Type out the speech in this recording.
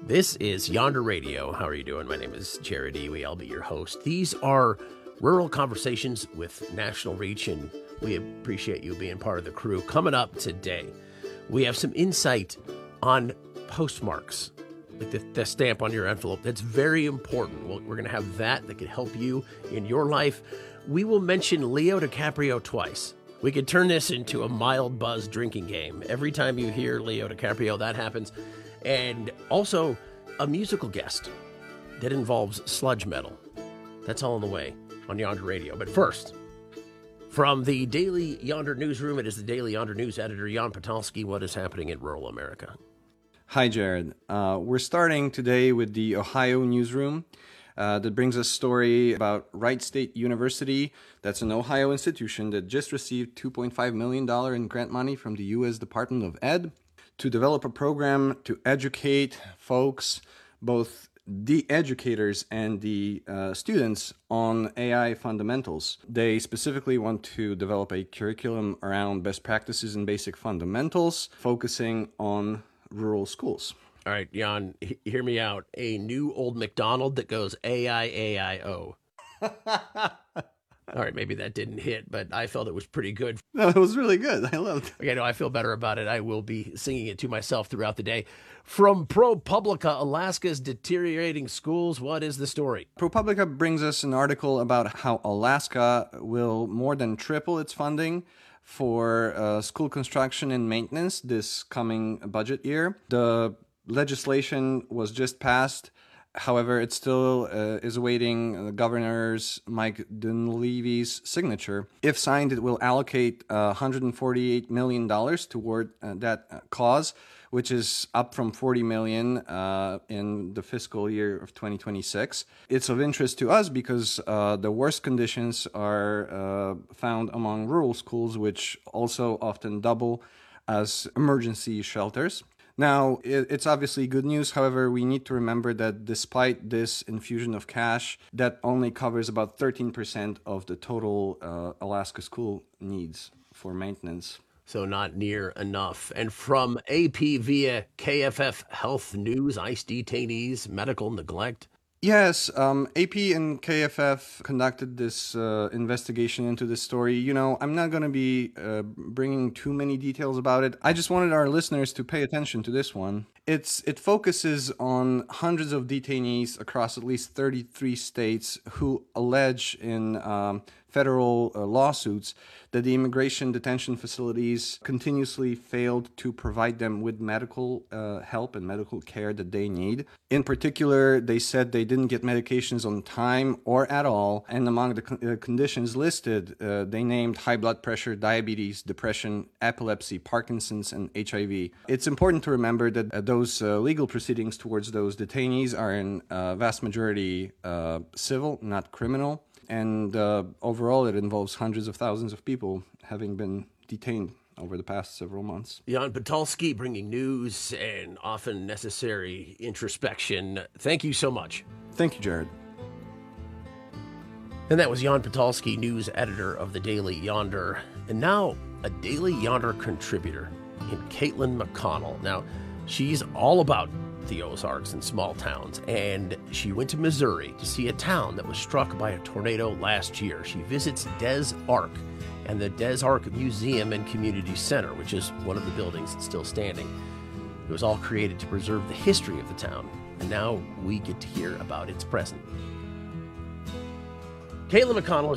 This is Yonder Radio. How are you doing? My name is Jared Ewey. I'll be your host. These are rural conversations with national reach, and we appreciate you being part of the crew. Coming up today, we have some insight on postmarks, like the stamp on your envelope. That's very important. We're going to have that can help you in your life. We will mention Leo DiCaprio twice. We could turn this into a mild buzz drinking game. Every time you hear Leo DiCaprio, that happens. And also a musical guest that involves sludge metal. That's all on the way on Yonder Radio. But first, from the Daily Yonder newsroom, it is the Daily Yonder news editor, Jan Patalski. What is happening in rural America? Hi, Jared. We're starting today with the Ohio newsroom. That brings us a story about Wright State University. That's an Ohio institution that just received $2.5 million in grant money from the U.S. Department of Ed to develop a program to educate folks, both the educators and the students, on AI fundamentals. They specifically want to develop a curriculum around best practices and basic fundamentals, focusing on rural schools. All right, Jan, hear me out. A new old McDonald that goes A-I-A-I-O. All right, maybe that didn't hit, but I felt it was pretty good. No, it was really good. I loved it. Okay, no, I feel better about it. I will be singing it to myself throughout the day. From ProPublica, Alaska's deteriorating schools, what is the story? ProPublica brings us an article about how Alaska will more than triple its funding for school construction and maintenance this coming budget year. The legislation was just passed. However, it still is awaiting the governor's Mike Dunleavy's signature. If signed, it will allocate $148 million toward that cause, which is up from $40 million in the fiscal year of 2026. It's of interest to us because the worst conditions are found among rural schools, which also often double as emergency shelters. Now, it's obviously good news. However, we need to remember that despite this infusion of cash, that only covers about 13% of the total Alaska school needs for maintenance. So not near enough. And from AP via KFF Health News, ICE detainees, medical neglect. Yes, AP and KFF conducted this investigation into this story. You know, I'm not going to be bringing too many details about it. I just wanted our listeners to pay attention to this one. It focuses on hundreds of detainees across at least 33 states who allege in federal lawsuits that the immigration detention facilities continuously failed to provide them with medical help and medical care that they need. In particular, they said they didn't get medications on time or at all, and among the conditions listed, they named high blood pressure, diabetes, depression, epilepsy, Parkinson's, and HIV. It's important to remember that those legal proceedings towards those detainees are in vast majority civil, not criminal. And overall, it involves hundreds of thousands of people having been detained over the past several months. Jan Patalski bringing news and often necessary introspection. Thank you so much. Thank you, Jared. And that was Jan Patalski, news editor of the Daily Yonder. And now a Daily Yonder contributor in Caitlin McConnell. Now, she's all about the Ozarks and small towns, and she went to Missouri to see a town that was struck by a tornado last year. She visits Des Arc and the Des Arc Museum and Community Center, which is one of the buildings that's still standing. It was all created to preserve the history of the town, and now we get to hear about its present. Caitlin McConnell